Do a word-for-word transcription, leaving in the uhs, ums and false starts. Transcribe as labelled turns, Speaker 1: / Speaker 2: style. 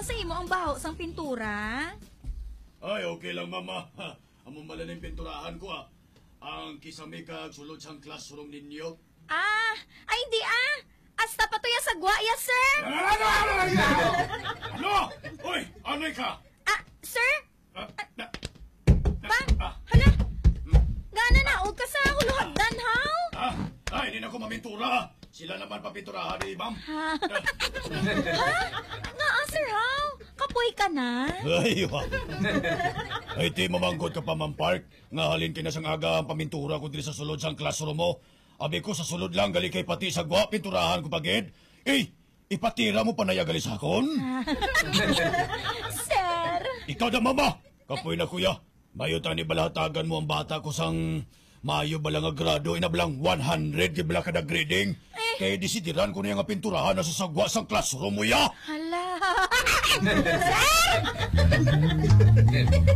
Speaker 1: sa imo ang baho sang pintura?
Speaker 2: Ay, okay lang, mama. Among malaning pinturahan ko, ah. Ang kisame kag sulod sang classroom ninyo.
Speaker 1: Ah, ay di ah. Asta pa to ya sagwa, ya, sir.
Speaker 2: Ano? Ano? Ano? Ano? Uy, ano ka?
Speaker 1: Ah, sir?
Speaker 2: Ah, na,
Speaker 1: Ba?
Speaker 2: ah,
Speaker 1: Hala? Gana na, huwag ka sa huluhagdan, haw?
Speaker 2: ah, ay, hindi na ko mamintura. Sila naman papinturahan ni ma'am.
Speaker 1: Ha? Ha? Nga, sir, haw? Kapoy ka na?
Speaker 2: Ay, wa. Ay, ti mamanggot ka pa, Ma'am Park. Nga halin kinasang aga ang pamintura ko dili sa sulod sang classroom mo. Abi ko sa sulod lang, gali kay pati sa gwa, pinturahan ko pagid. Eh, ipatira mo pa na yagali sa akon?
Speaker 1: Sir?
Speaker 2: Ikaw na, mama. Kapoy na, kuya. Mayo tani balahatagan mo ang bata ko sang mayo bala nga grado, inablang one hundred di bala kada grading.
Speaker 1: Eh.
Speaker 2: Kaya disidiran ko na yung pinturahan na sa sagwa sang classroom mo, ya.
Speaker 1: Hala. Sir!